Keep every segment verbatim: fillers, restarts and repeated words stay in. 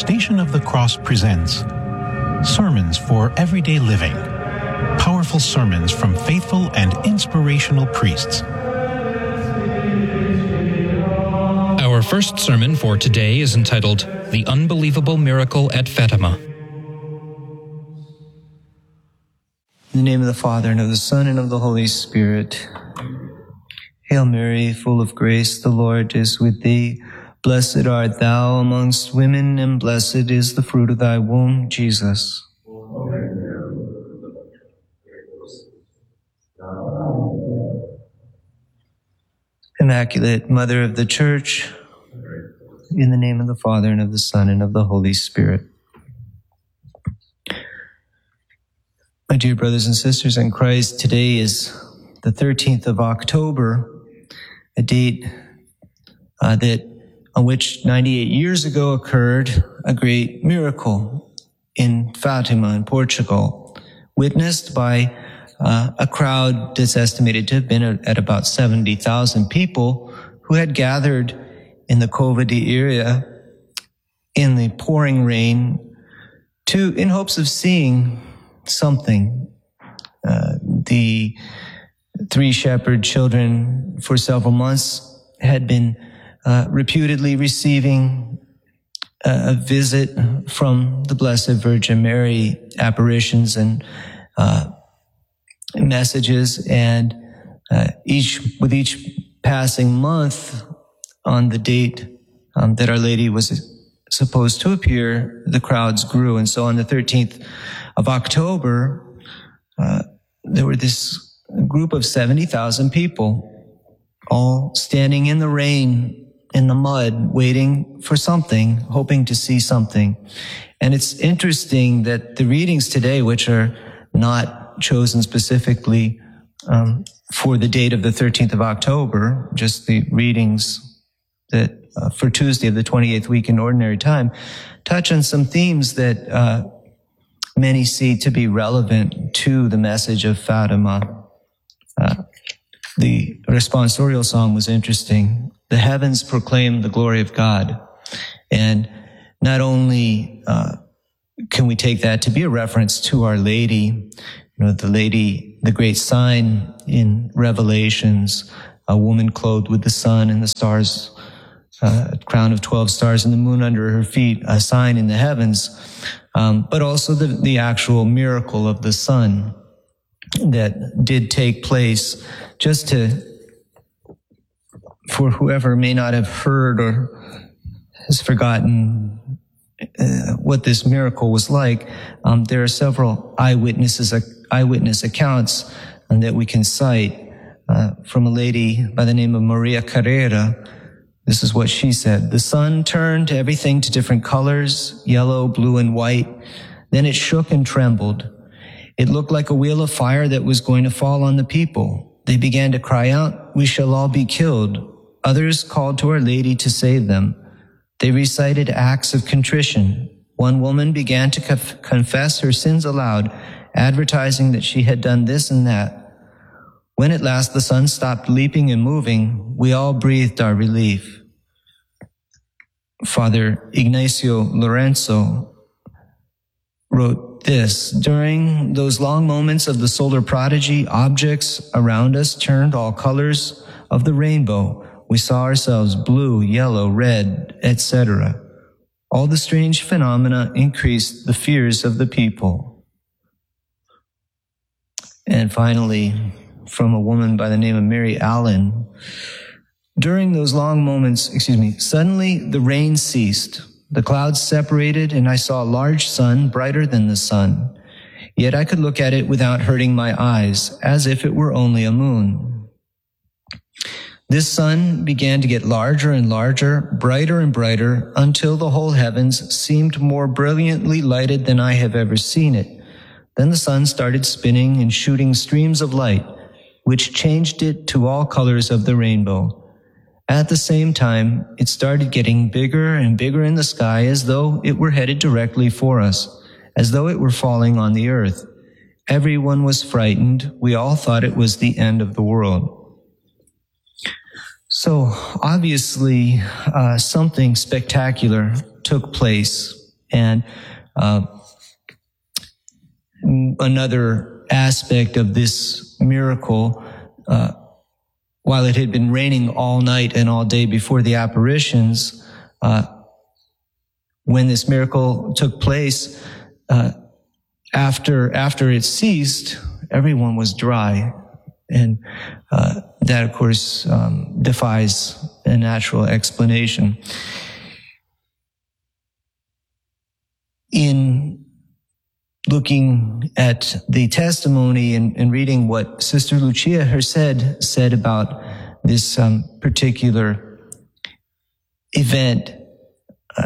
Station of the Cross presents Sermons for Everyday Living. Powerful sermons from faithful and inspirational priests. Our first sermon for today is entitled The Unbelievable Miracle at Fatima. In the name of the Father, and of the Son, and of the Holy Spirit. Hail Mary, full of grace, the Lord is with thee. Blessed art thou amongst women, and blessed is the fruit of thy womb, Jesus. Immaculate Mother of the Church, in the name of the Father, and of the Son, and of the Holy Spirit. My dear brothers and sisters in Christ, today is the thirteenth of October, a date uh, that on which ninety-eight years ago occurred a great miracle in Fatima in Portugal, witnessed by uh, a crowd that's estimated to have been at about seventy thousand people who had gathered in the Covadi area in the pouring rain to in hopes of seeing something. Uh, the three shepherd children for several months had been uh, reputedly receiving a visit from the Blessed Virgin Mary, apparitions and uh, messages, and uh, each with each passing month on the date um, that Our Lady was supposed to appear, the crowds grew. And so on the thirteenth of October, uh, there were this group of seventy thousand people, all standing in the rain, in the mud, waiting for something, hoping to see something. And it's interesting that the readings today, which are not chosen specifically um, for the date of the thirteenth of October, just the readings that uh, for Tuesday of the twenty-eighth week in Ordinary Time, touch on some themes that uh, many see to be relevant to the message of Fatima. Uh, the responsorial song was interesting. The heavens proclaim the glory of God. And not only uh, can we take that to be a reference to Our Lady, you know, the Lady, the great sign in Revelations, a woman clothed with the sun and the stars, uh, a crown of twelve stars and the moon under her feet, a sign in the heavens, um, but also the, the actual miracle of the sun that did take place. Just to, for whoever may not have heard or has forgotten uh, what this miracle was like, um, there are several eyewitnesses, uh, eyewitness accounts um, that we can cite uh, from a lady by the name of Maria Carrera. This is what she said. The sun turned everything to different colors, yellow, blue, and white. Then it shook and trembled. It looked like a wheel of fire that was going to fall on the people. They began to cry out, "We shall all be killed." Others called to Our Lady to save them. They recited acts of contrition. One woman began to conf- confess her sins aloud, advertising that she had done this and that. When at last the sun stopped leaping and moving, we all breathed our relief. Father Ignacio Lorenzo wrote this: during those long moments of the solar prodigy, objects around us turned all colors of the rainbow. We saw ourselves blue, yellow, red, et cetera. All the strange phenomena increased the fears of the people. And finally, from a woman by the name of Mary Allen, during those long moments, excuse me, suddenly the rain ceased. The clouds separated, and I saw a large sun, brighter than the sun. Yet I could look at it without hurting my eyes, as if it were only a moon. This sun began to get larger and larger, brighter and brighter, until the whole heavens seemed more brilliantly lighted than I have ever seen it. Then the sun started spinning and shooting streams of light, which changed it to all colors of the rainbow. At the same time, it started getting bigger and bigger in the sky, as though it were headed directly for us, as though it were falling on the earth. Everyone was frightened. We all thought it was the end of the world. So obviously, uh, something spectacular took place And uh, another aspect of this miracle, uh, while it had been raining all night and all day before the apparitions, uh, when this miracle took place, uh, after after it ceased, everyone was dry. And uh, that, of course, um, defies a natural explanation. In looking at the testimony and, and reading what Sister Lucia herself said about this um, particular event, uh,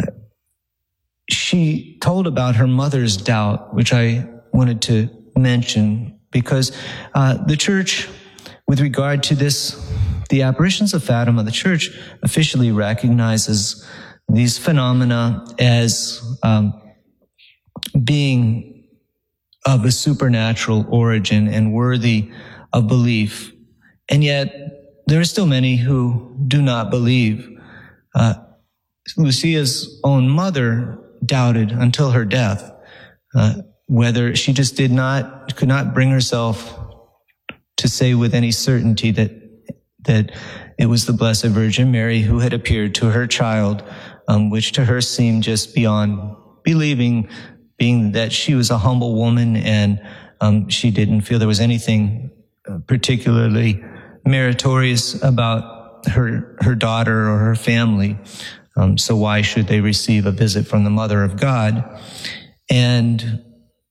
she told about her mother's doubt, which I wanted to mention, because uh, the church, with regard to this, the apparitions of Fatima, the church officially recognizes these phenomena as um, being of a supernatural origin and worthy of belief. And yet, there are still many who do not believe. Uh, Lucia's own mother doubted until her death, uh, whether she just did not, could not bring herself to say with any certainty that, that it was the Blessed Virgin Mary who had appeared to her child, um, which to her seemed just beyond believing, being that she was a humble woman and um, she didn't feel there was anything particularly meritorious about her her daughter or her family. Um, so why should they receive a visit from the Mother of God? And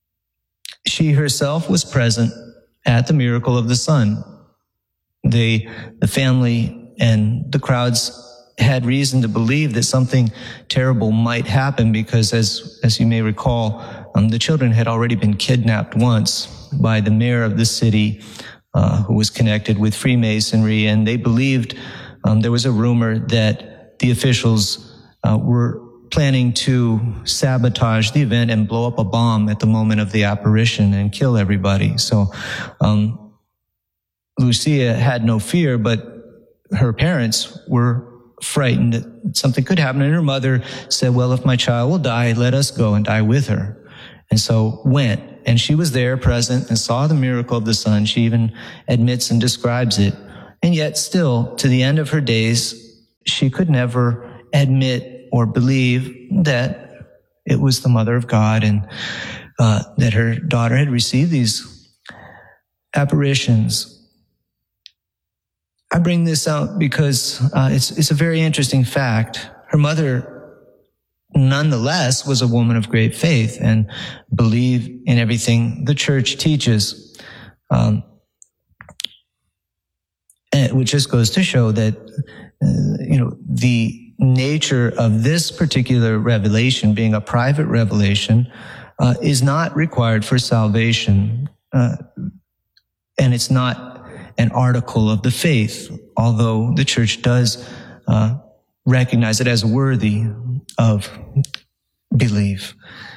she herself was present at the miracle of the sun. They, the family and the crowds had reason to believe that something terrible might happen because, as as you may recall, um, the children had already been kidnapped once by the mayor of the city, uh, who was connected with Freemasonry, and they believed um, there was a rumor that the officials uh, were planning to sabotage the event and blow up a bomb at the moment of the apparition and kill everybody. So um, Lucia had no fear, but her parents were frightened that something could happen. And her mother said, well, if my child will die, let us go and die with her. And so went. And she was there present and saw the miracle of the sun. She even admits and describes it. And yet still, to the end of her days, she could never admit or believe that it was the Mother of God and uh, that her daughter had received these apparitions. I bring this out because uh, it's it's a very interesting fact. Her mother, nonetheless, was a woman of great faith and believed in everything the church teaches, um, and, which just goes to show that uh, you know the nature of this particular revelation, being a private revelation, uh, is not required for salvation, uh, and it's not an article of the faith, although the church does uh, recognize it as worthy of belief.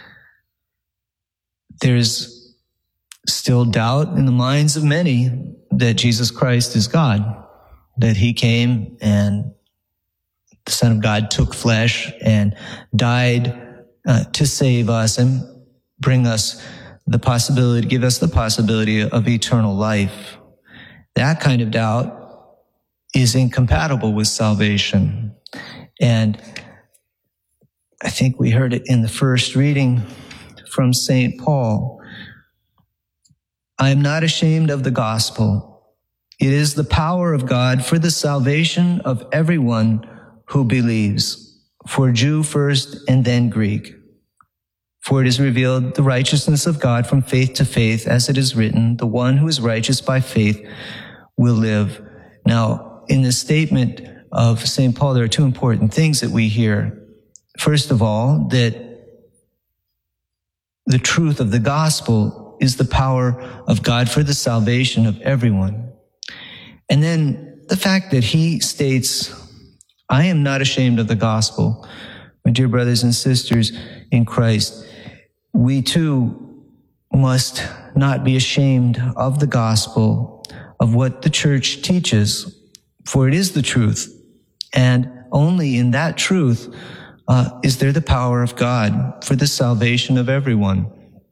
There's still doubt in the minds of many that Jesus Christ is God, that he came and the Son of God took flesh and died uh, to save us and bring us the possibility, give us the possibility of eternal life. That kind of doubt is incompatible with salvation. And I think we heard it in the first reading from Saint Paul. I am not ashamed of the gospel. It is the power of God for the salvation of everyone who believes, for Jew first and then Greek. For it is revealed the righteousness of God from faith to faith, as it is written, the one who is righteous by faith will live. Now, in the statement of Saint Paul, there are two important things that we hear. First of all, that the truth of the gospel is the power of God for the salvation of everyone. And then the fact that he states, I am not ashamed of the gospel. My dear brothers and sisters in Christ, we too must not be ashamed of the gospel, of what the church teaches, for it is the truth. And only in that truth uh, is there the power of God for the salvation of everyone.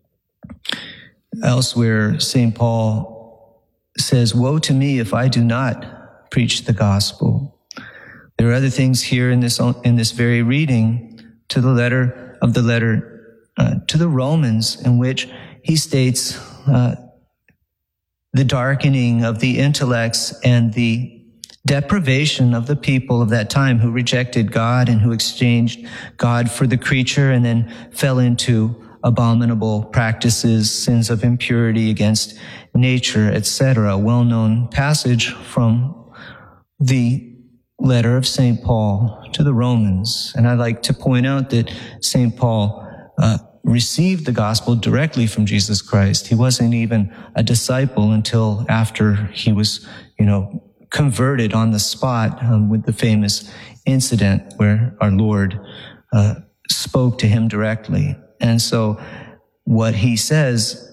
Elsewhere, Saint Paul says, "Woe to me if I do not preach the gospel." There are other things here in this in this very reading to the letter of the letter uh, to the Romans, in which he states uh, the darkening of the intellects and the deprivation of the people of that time who rejected God and who exchanged God for the creature and then fell into abominable practices, sins of impurity against nature, et cetera. A well-known passage from the letter of Saint Paul to the Romans. And I'd like to point out that Saint Paul uh, received the gospel directly from Jesus Christ. He wasn't even a disciple until after he was, you know, converted on the spot um, with the famous incident where our Lord uh, spoke to him directly. And so what he says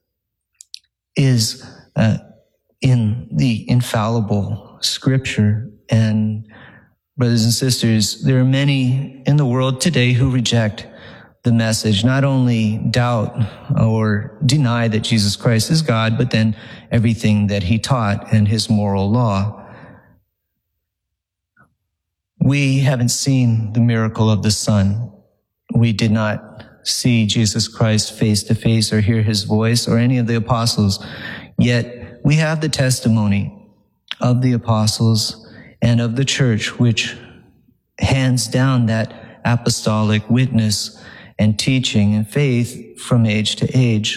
is uh, in the infallible scripture. And brothers and sisters, there are many in the world today who reject the message, not only doubt or deny that Jesus Christ is God, but then everything that he taught and his moral law. We haven't seen the miracle of the Son. We did not see Jesus Christ face to face or hear his voice or any of the apostles. Yet we have the testimony of the apostles and of the church, which hands down that apostolic witness and teaching and faith from age to age.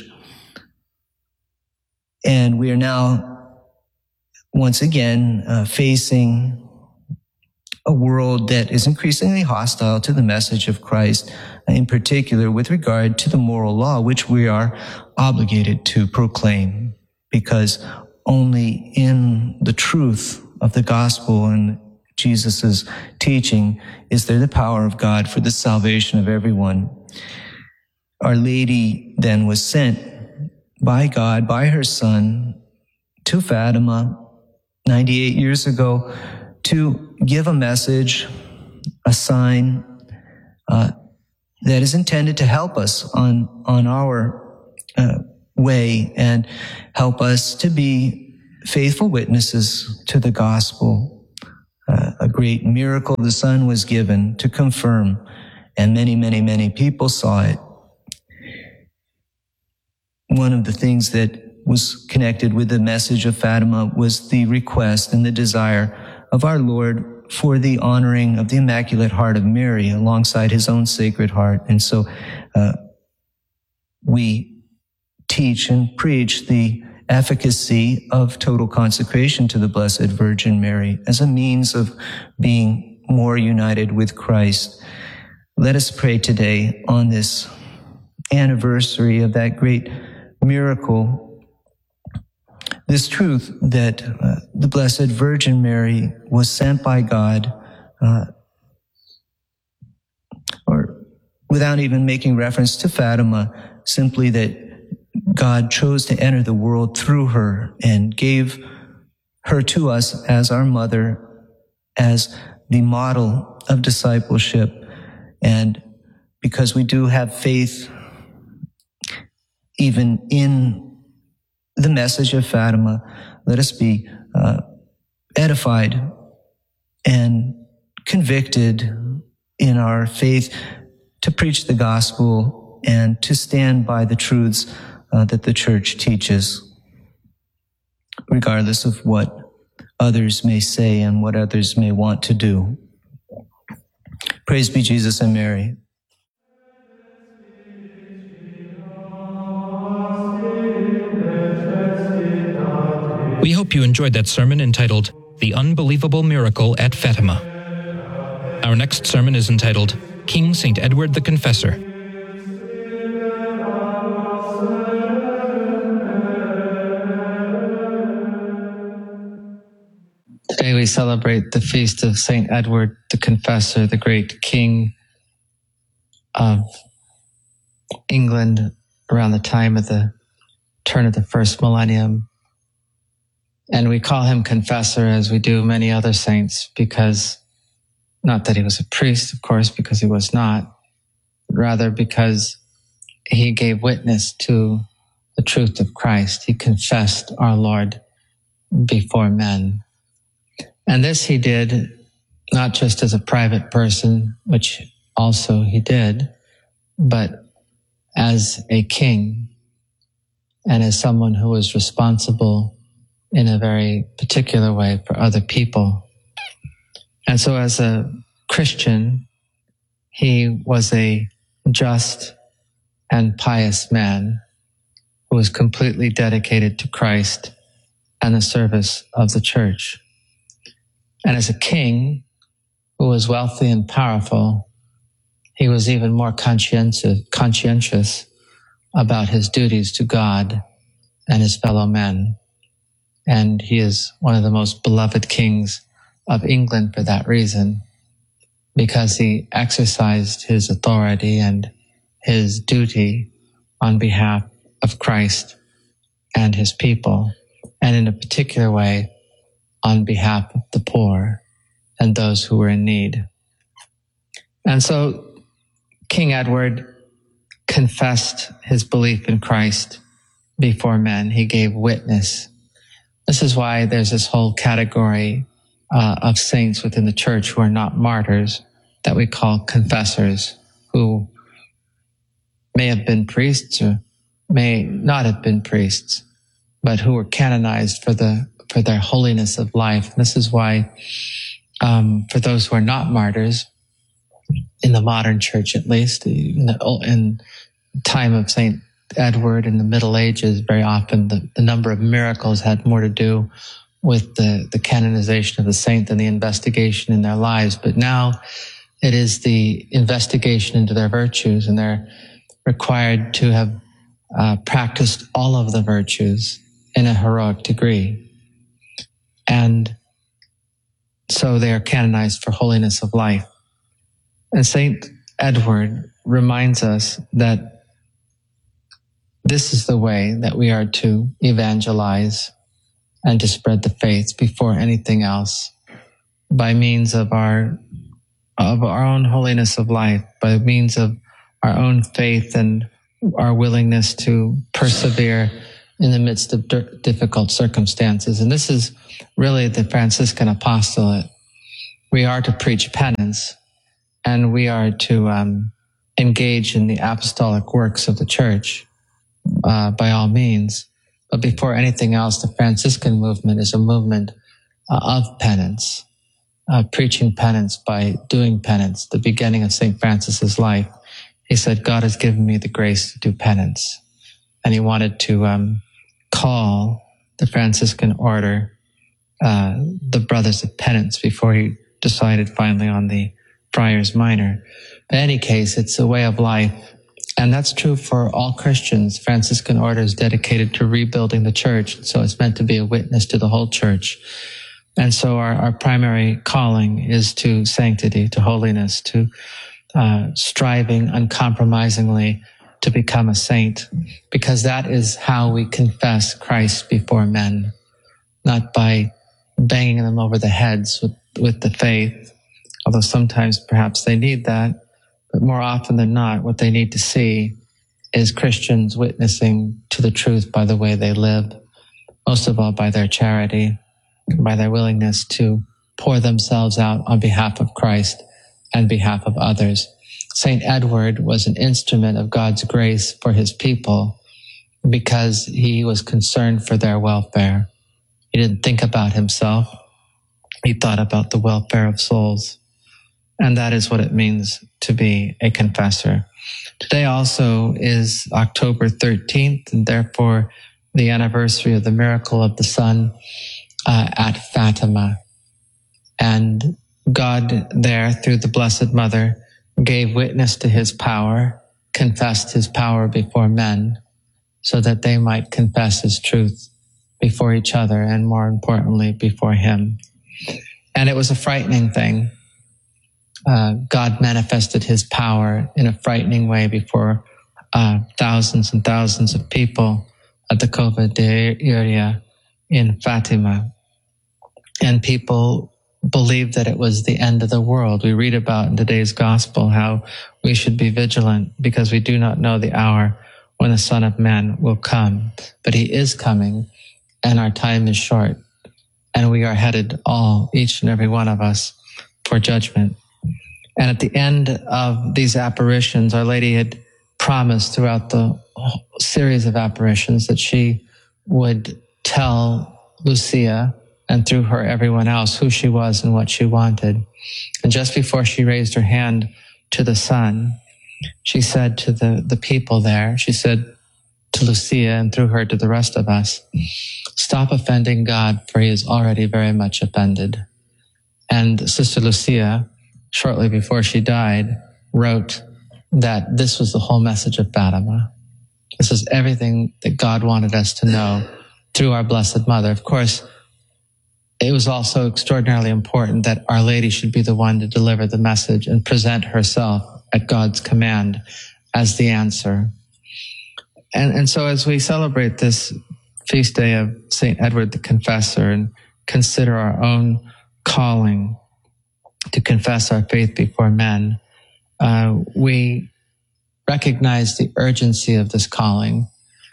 And we are now once again uh, facing a world that is increasingly hostile to the message of Christ, in particular with regard to the moral law, which we are obligated to proclaim, because only in the truth of the gospel and Jesus' teaching is there the power of God for the salvation of everyone. Our Lady then was sent by God, by her Son, to Fatima ninety-eight years ago to give a message, a sign uh, that is intended to help us on, on our uh, way and help us to be faithful witnesses to the gospel. Uh, a great miracle the Son was given to confirm, and many, many, many people saw it. One of the things that was connected with the message of Fatima was the request and the desire of our Lord for the honoring of the Immaculate Heart of Mary alongside his own Sacred Heart. And so uh, we teach and preach the efficacy of total consecration to the Blessed Virgin Mary as a means of being more united with Christ. Let us pray today on this anniversary of that great miracle, this truth that uh, the Blessed Virgin Mary was sent by God, uh, or without even making reference to Fatima, simply that God chose to enter the world through her and gave her to us as our mother, as the model of discipleship. And because we do have faith even in the message of Fatima, let us be uh, edified and convicted in our faith to preach the gospel and to stand by the truths uh, that the Church teaches, regardless of what others may say and what others may want to do. Praise be Jesus and Mary. We hope you enjoyed that sermon entitled, The Unbelievable Miracle at Fatima. Our next sermon is entitled, King Saint Edward the Confessor. Today we celebrate the feast of Saint Edward the Confessor, the great king of England around the time of the turn of the first millennium. And we call him Confessor, as we do many other saints, because not that he was a priest, of course, because he was not, rather because he gave witness to the truth of Christ. He confessed our Lord before men. And this he did not just as a private person, which also he did, but as a king and as someone who was responsible in a very particular way for other people. And so as a Christian, he was a just and pious man who was completely dedicated to Christ and the service of the church. And as a king who was wealthy and powerful, he was even more conscientious, conscientious about his duties to God and his fellow men. And he is one of the most beloved kings of England for that reason, because he exercised his authority and his duty on behalf of Christ and his people, and in a particular way on behalf of the poor and those who were in need. And so King Edward confessed his belief in Christ before men. He gave witness. This is why there's this whole category uh, of saints within the church who are not martyrs that we call confessors, who may have been priests or may not have been priests, but who were canonized for the for their holiness of life. And this is why, um, for those who are not martyrs, in the modern church at least, in the in time of Saint Edward in the Middle Ages, very often the, the number of miracles had more to do with the, the canonization of the saint than the investigation in their lives. But now it is the investigation into their virtues, and they're required to have uh, practiced all of the virtues in a heroic degree. And so they are canonized for holiness of life. And Saint Edward reminds us that this is the way that we are to evangelize and to spread the faith before anything else, by means of our of our own holiness of life, by means of our own faith and our willingness to persevere in the midst of difficult circumstances. And this is really the Franciscan apostolate. We are to preach penance, and we are to um, engage in the apostolic works of the church uh, by all means. But before anything else, the Franciscan movement is a movement uh, of penance, uh, preaching penance by doing penance. The beginning of Saint Francis's life, he said, God has given me the grace to do penance. And he wanted to um, call the Franciscan order uh, the Brothers of Penance before he decided finally on the Friars Minor. But in any case, it's a way of life. And that's true for all Christians. Franciscan order is dedicated to rebuilding the church. So it's meant to be a witness to the whole church. And so our, our primary calling is to sanctity, to holiness, to uh, striving uncompromisingly to become a saint, because that is how we confess Christ before men, not by banging them over the heads with, with the faith, although sometimes perhaps they need that. But more often than not, what they need to see is Christians witnessing to the truth by the way they live, most of all by their charity, by their willingness to pour themselves out on behalf of Christ and behalf of others. Saint Edward was an instrument of God's grace for his people because he was concerned for their welfare. He didn't think about himself. He thought about the welfare of souls. And that is what it means to be a confessor. Today also is October thirteenth, and therefore the anniversary of the miracle of the sun uh, at Fatima. And God there, through the Blessed Mother, gave witness to his power, confessed his power before men, so that they might confess his truth before each other, and more importantly, before him. And it was a frightening thing. Uh, God manifested his power in a frightening way before uh, thousands and thousands of people at the Cova de Iria in Fatima. And people believed that it was the end of the world. We read about in today's gospel how we should be vigilant because we do not know the hour when the Son of Man will come. But he is coming, and our time is short, and we are headed all, each and every one of us, for judgment. And at the end of these apparitions, Our Lady had promised throughout the series of apparitions that she would tell Lucia, and through her everyone else, who she was and what she wanted. And just before she raised her hand to the sun, she said to the, the people there, she said to Lucia and through her to the rest of us, stop offending God, for he is already very much offended. And Sister Lucia, shortly before she died, wrote that this was the whole message of Fatima. This is everything that God wanted us to know through our Blessed Mother. Of course, it was also extraordinarily important that Our Lady should be the one to deliver the message and present herself at God's command as the answer. And, and so as we celebrate this feast day of Saint Edward the Confessor and consider our own calling to confess our faith before men, uh, we recognize the urgency of this calling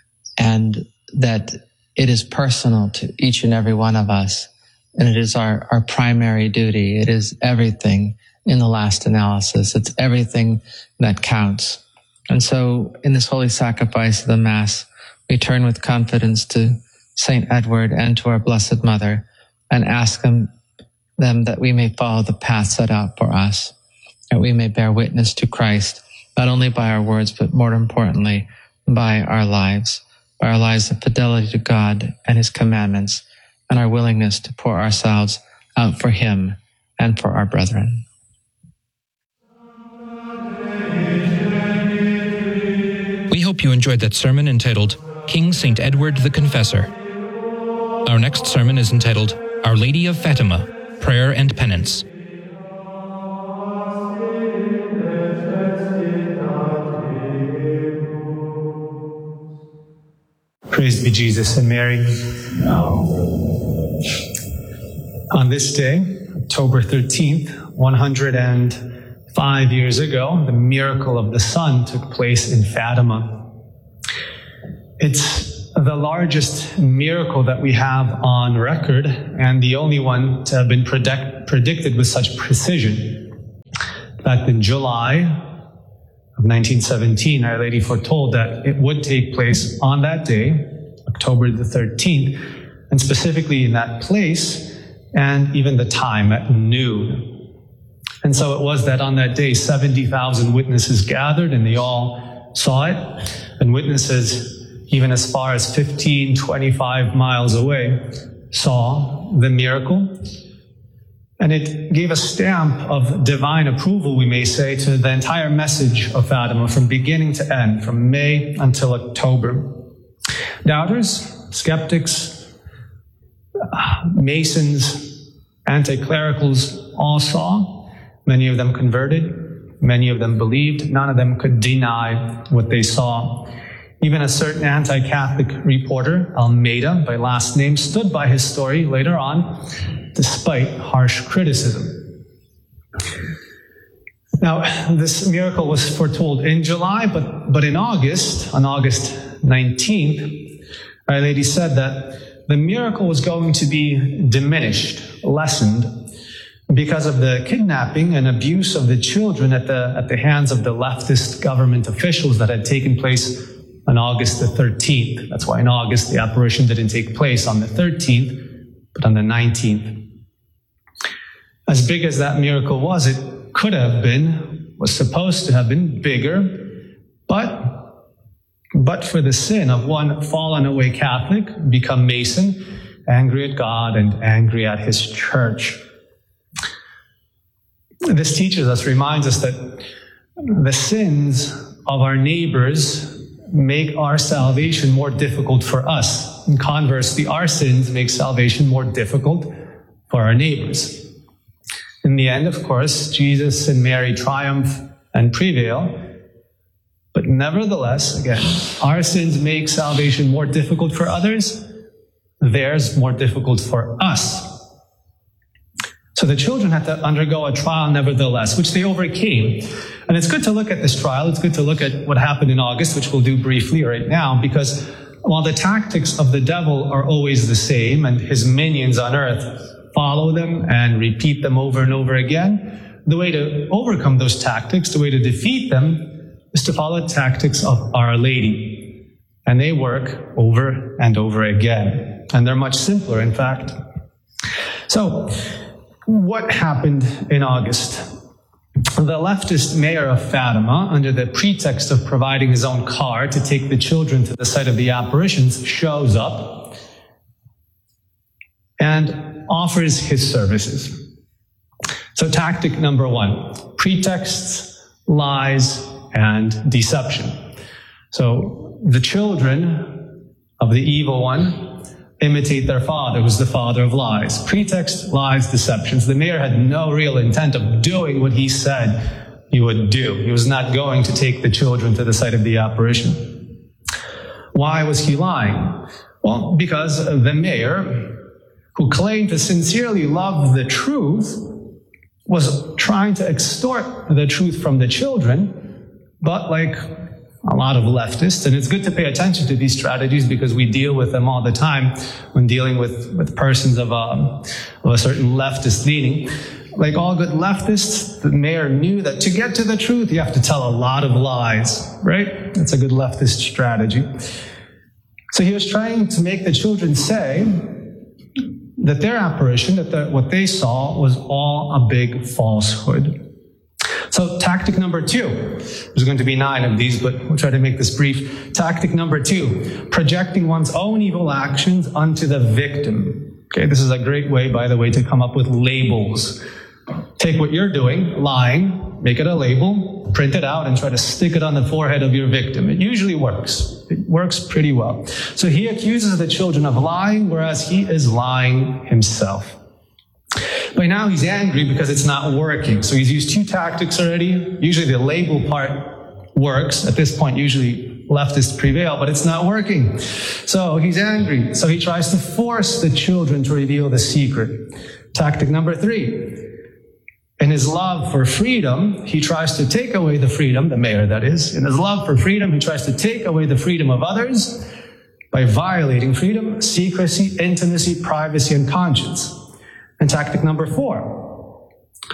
and that it is personal to each and every one of us. And it is our, our primary duty. It is everything in the last analysis. It's everything that counts. And so in this holy sacrifice of the Mass, we turn with confidence to Saint Edward and to our Blessed Mother and ask them, them that we may follow the path set out for us, that we may bear witness to Christ, not only by our words, but more importantly, by our lives, by our lives of fidelity to God and his commandments, and our willingness to pour ourselves out for him and for our brethren. We hope you enjoyed that sermon entitled King Saint Edward the Confessor. Our next sermon is entitled Our Lady of Fatima, Prayer and Penance. Praise be Jesus and Mary. On this day, October thirteenth, one hundred five years ago, the miracle of the sun took place in Fatima. It's the largest miracle that we have on record and the only one to have been predict- predicted with such precision. In fact, in July of nineteen seventeen, Our Lady foretold that it would take place on that day, October the thirteenth, and specifically in that place and even the time at noon. And so it was that on that day, seventy thousand witnesses gathered and they all saw it. And witnesses, even as far as fifteen, twenty-five miles away, saw the miracle. And it gave a stamp of divine approval, we may say, to the entire message of Fatima from beginning to end, from May until October. Doubters, skeptics, Masons, anti-clericals all saw. Many of them converted. Many of them believed. None of them could deny what they saw. Even a certain anti-Catholic reporter, Almeida, by last name, stood by his story later on, despite harsh criticism. Now, this miracle was foretold in July, but, but in August, on August nineteenth, Our Lady said that the miracle was going to be diminished, lessened, because of the kidnapping and abuse of the children at the, at the hands of the leftist government officials that had taken place on August the thirteenth. That's why in August the apparition didn't take place on the thirteenth, but on the nineteenth. As big as that miracle was, it could have been, was supposed to have been bigger, but but for the sin of one fallen away Catholic, become Mason, angry at God and angry at his church. This teaches us, reminds us that the sins of our neighbors make our salvation more difficult for us. And conversely, our sins make salvation more difficult for our neighbors. In the end, of course, Jesus and Mary triumph and prevail. But nevertheless, again, our sins make salvation more difficult for others, theirs more difficult for us. So the children had to undergo a trial nevertheless, which they overcame. And it's good to look at this trial. It's good to look at what happened in August, which we'll do briefly right now, because while the tactics of the devil are always the same and his minions on earth follow them and repeat them over and over again, the way to overcome those tactics, the way to defeat them, is to follow the tactics of Our Lady. And they work over and over again. And they're much simpler, in fact. So, what happened in August? The leftist mayor of Fatima, under the pretext of providing his own car to take the children to the site of the apparitions, shows up and offers his services. So tactic number one, pretexts, lies, and deception. So the children of the evil one imitate their father, who's the father of lies. Pretext, lies, deceptions. The mayor had no real intent of doing what he said he would do. He was not going to take the children to the site of the apparition. Why was he lying? Well, because the mayor, who claimed to sincerely love the truth, was trying to extort the truth from the children, but like a lot of leftists, and it's good to pay attention to these strategies because we deal with them all the time when dealing with, with persons of, um, of a certain leftist leaning. Like all good leftists, the mayor knew that to get to the truth, you have to tell a lot of lies, right? That's a good leftist strategy. So he was trying to make the children say that their apparition, that the, what they saw was all a big falsehood. So tactic number two, there's going to be nine of these, but we'll try to make this brief. Tactic number two, projecting one's own evil actions onto the victim. Okay, this is a great way, by the way, to come up with labels. Take what you're doing, lying, make it a label, print it out, and try to stick it on the forehead of your victim. It usually works. It works pretty well. So he accuses the children of lying, whereas he is lying himself. By now he's angry because it's not working. So he's used two tactics already. Usually the label part works. At this point, usually leftists prevail, but it's not working. So he's angry. So he tries to force the children to reveal the secret. Tactic number three. In his love for freedom, he tries to take away the freedom, the mayor that is. In his love for freedom, he tries to take away the freedom of others by violating freedom, secrecy, intimacy, privacy, and conscience. And tactic number four,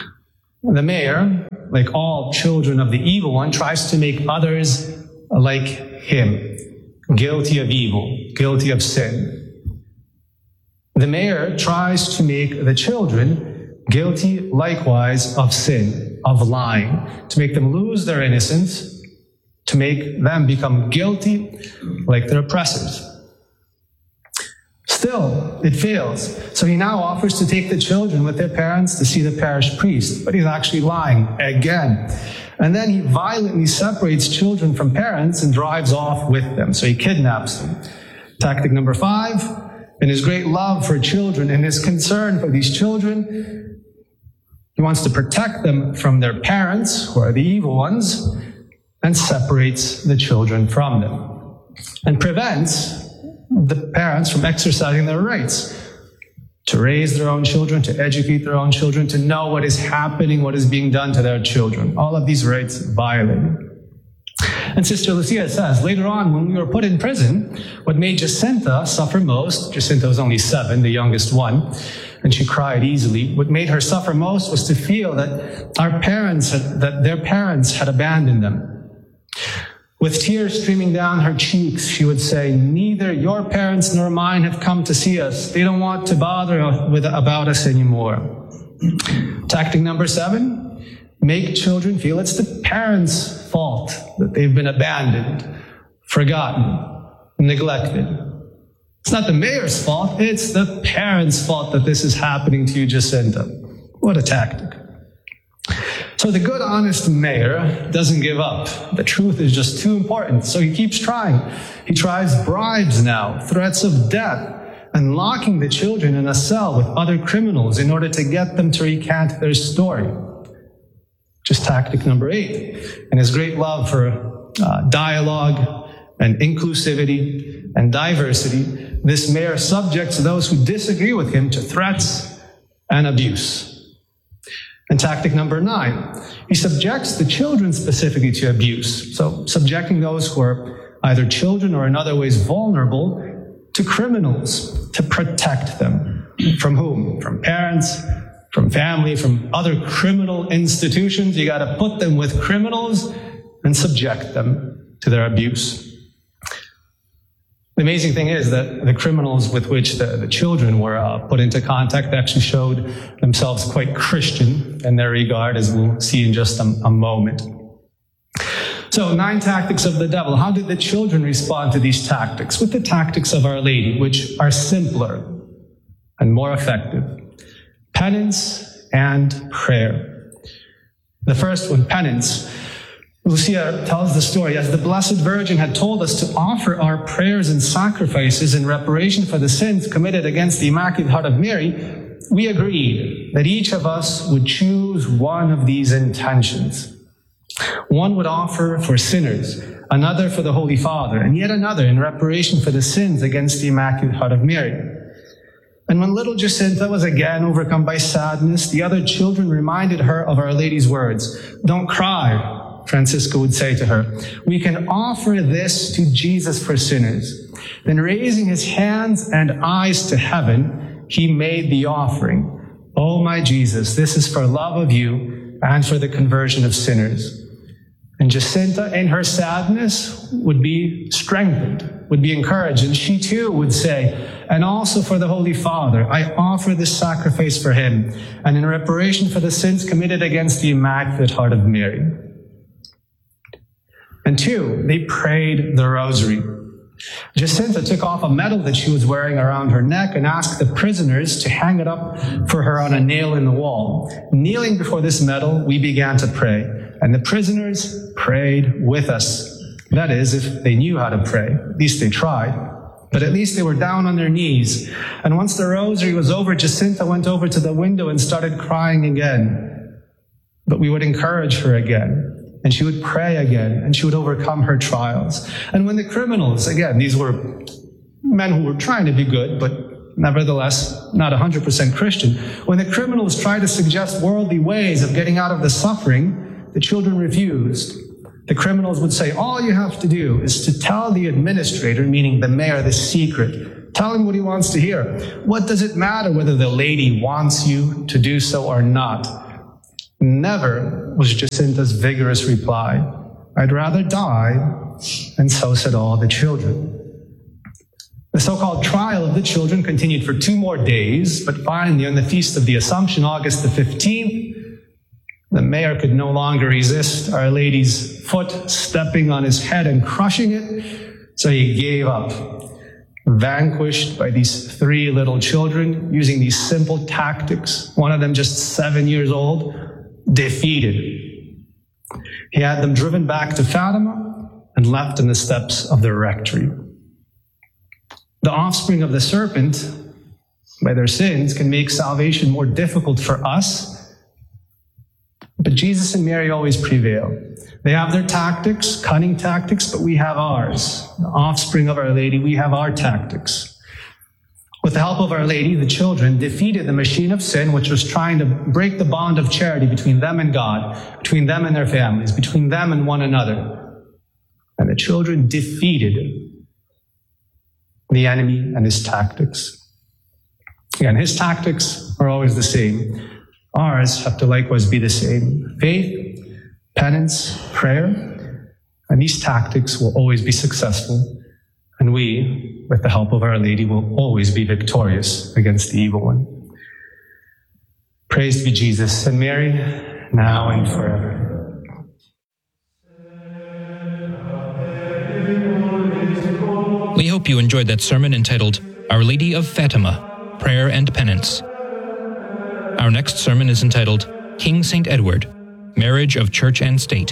the mayor, like all children of the evil one, tries to make others like him, guilty of evil, guilty of sin. The mayor tries to make the children guilty likewise of sin, of lying, to make them lose their innocence, to make them become guilty like their oppressors. Still, it fails. So he now offers to take the children with their parents to see the parish priest, but he's actually lying again. And then he violently separates children from parents and drives off with them. So he kidnaps them. Tactic number five, in his great love for children and his concern for these children, he wants to protect them from their parents, who are the evil ones, and separates the children from them and prevents the parents from exercising their rights to raise their own children, to educate their own children, to know what is happening, what is being done to their children. All of these rights violated. And Sister Lucia says, later on, when we were put in prison, what made Jacinta suffer most, Jacinta was only seven, the youngest one, and she cried easily. What made her suffer most was to feel that our parents, had, that their parents had abandoned them. With tears streaming down her cheeks, she would say, neither your parents nor mine have come to see us. They don't want to bother with, about us anymore. Tactic number seven, make children feel it's the parents' fault that they've been abandoned, forgotten, neglected. It's not the mayor's fault, it's the parents' fault that this is happening to you, Jacinta. What a tactic. So the good, honest mayor doesn't give up. The truth is just too important, so he keeps trying. He tries bribes now, threats of death, and locking the children in a cell with other criminals in order to get them to recant their story. Which is tactic number eight. And his great love for uh, dialogue and inclusivity and diversity, this mayor subjects those who disagree with him to threats and abuse. And tactic number nine, he subjects the children specifically to abuse. So subjecting those who are either children or in other ways vulnerable to criminals to protect them. From whom? From parents, from family, from other criminal institutions. You got to put them with criminals and subject them to their abuse. The amazing thing is that the criminals with which the, the children were uh, put into contact actually showed themselves quite Christian in their regard, as we'll see in just a, a moment. So, nine tactics of the devil. How did the children respond to these tactics? With the tactics of Our Lady, which are simpler and more effective. Penance and prayer. The first one, penance. Lucia tells the story, as the Blessed Virgin had told us to offer our prayers and sacrifices in reparation for the sins committed against the Immaculate Heart of Mary, we agreed that each of us would choose one of these intentions. One would offer for sinners, another for the Holy Father, and yet another in reparation for the sins against the Immaculate Heart of Mary. And when little Jacinta was again overcome by sadness, the other children reminded her of Our Lady's words. Don't cry, Francisco would say to her. We can offer this to Jesus for sinners. Then raising his hands and eyes to heaven, he made the offering. Oh, my Jesus, this is for love of you and for the conversion of sinners. And Jacinta, in her sadness, would be strengthened, would be encouraged, and she too would say, and also for the Holy Father, I offer this sacrifice for him, and in reparation for the sins committed against the Immaculate Heart of Mary. And two, they prayed the rosary. Jacinta took off a medal that she was wearing around her neck and asked the prisoners to hang it up for her on a nail in the wall. Kneeling before this medal, we began to pray, and the prisoners prayed with us. That is, if they knew how to pray. At least they tried. But at least they were down on their knees. And once the rosary was over, Jacinta went over to the window and started crying again. But we would encourage her again. And she would pray again, and she would overcome her trials. And when the criminals, again, these were men who were trying to be good, but nevertheless not one hundred percent Christian, when the criminals tried to suggest worldly ways of getting out of the suffering, the children refused. The criminals would say, all you have to do is to tell the administrator, meaning the mayor, the secret. Tell him what he wants to hear. What does it matter whether the lady wants you to do so or not? Never was Jacinta's vigorous reply. I'd rather die, and so said all the children. The so-called trial of the children continued for two more days, but finally on the Feast of the Assumption, August the fifteenth, the mayor could no longer resist Our Lady's foot stepping on his head and crushing it, so he gave up. Vanquished by these three little children, using these simple tactics, one of them just seven years old, defeated. He had them driven back to Fatima and left in the steps of the rectory. The offspring of the serpent, by their sins, can make salvation more difficult for us, but Jesus and Mary always prevail. They have their tactics, cunning tactics, but we have ours. The offspring of Our Lady, we have our tactics. With the help of Our Lady, the children defeated the machine of sin, which was trying to break the bond of charity between them and God, between them and their families, between them and one another. And the children defeated the enemy and his tactics. Again, his tactics are always the same. Ours have to likewise be the same. Faith, penance, prayer, and these tactics will always be successful. And we, with the help of Our Lady, will always be victorious against the evil one. Praise be Jesus and Mary, now and forever. We hope you enjoyed that sermon entitled Our Lady of Fatima, Prayer and Penance. Our next sermon is entitled King Saint Edward, Marriage of Church and State.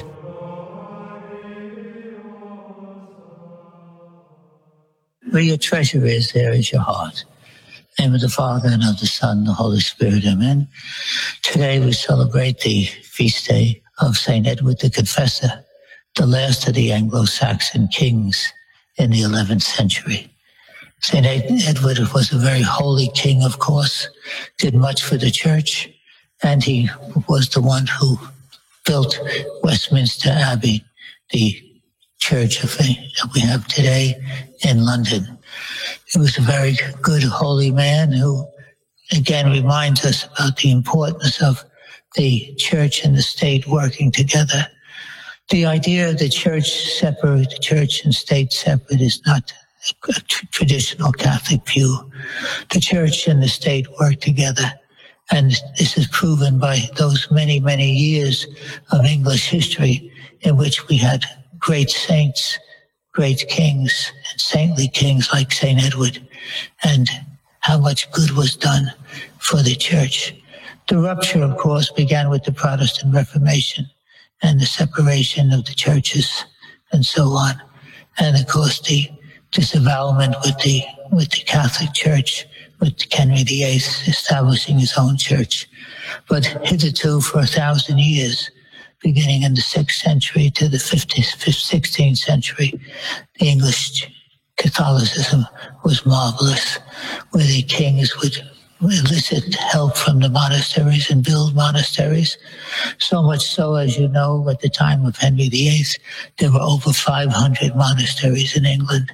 Where your treasure is, there is your heart. In the name of the Father, and of the Son, and the Holy Spirit, amen. Today we celebrate the feast day of Saint Edward the Confessor, the last of the Anglo-Saxon kings in the eleventh century. Saint Edward was a very holy king, of course, did much for the church, and he was the one who built Westminster Abbey, the church of faith that we have today in London. He was a very good, holy man who, again, reminds us about the importance of the church and the state working together. The idea of the church separate, the church and state separate, is not a traditional Catholic view. The church and the state work together. And this is proven by those many, many years of English history in which we had great saints, great kings, and saintly kings like Saint Edward, and how much good was done for the church. The rupture, of course, began with the Protestant Reformation and the separation of the churches and so on. And, of course, the disavowalment with the, with the Catholic Church, with Henry the Eighth establishing his own church. But hitherto, for a thousand years, beginning in the sixth century to the sixteenth century, the English Catholicism was marvelous, where the kings would elicit help from the monasteries and build monasteries. So much so, as you know, at the time of Henry the Eighth, there were over five hundred monasteries in England.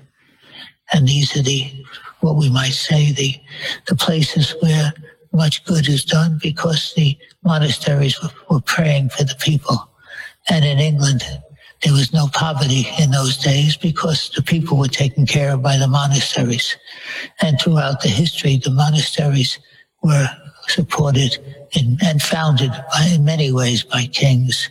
And these are the, what we might say, the, the places where much good is done, because the monasteries were, were praying for the people. And in England, there was no poverty in those days because the people were taken care of by the monasteries. And throughout the history, the monasteries were supported in, and founded by, in many ways by kings.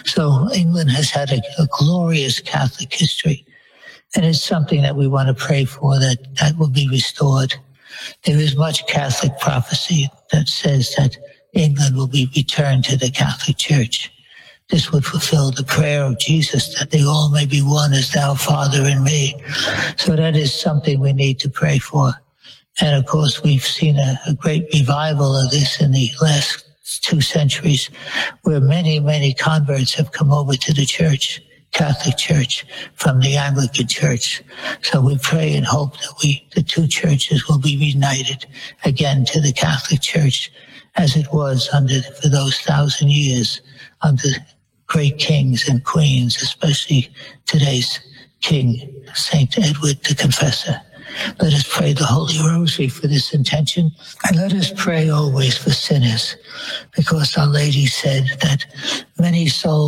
So England has had a, a glorious Catholic history. And it's something that we want to pray for, that that will be restored. There is much Catholic prophecy that says that England will be returned to the Catholic Church. This would fulfill the prayer of Jesus, that they all may be one as thou, Father, and me. So that is something we need to pray for. And of course, we've seen a, a great revival of this in the last two centuries, where many, many converts have come over to the church, Catholic Church, from the Anglican Church. So we pray and hope that we, the two churches, will be reunited again to the Catholic Church, as it was under, for those thousand years, under great kings and queens, especially today's King, Saint Edward the Confessor. Let us pray the Holy Rosary for this intention, and let us pray always for sinners, because Our Lady said that many souls